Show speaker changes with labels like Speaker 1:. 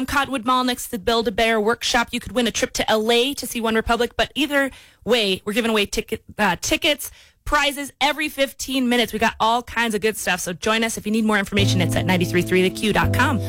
Speaker 1: Cottonwood Mall next to the Build-A-Bear workshop. You could win a trip to LA to see One Republic, but either way, we're giving away tickets, prizes every 15 minutes. We got all kinds of good stuff, so join us. If you need more information, it's at 933theq.com.